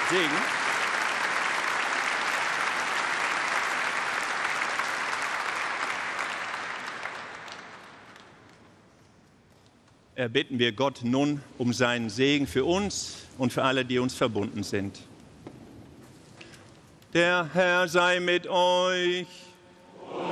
Segen. Erbitten wir Gott nun um seinen Segen für uns und für alle, die uns verbunden sind. Der Herr sei mit euch.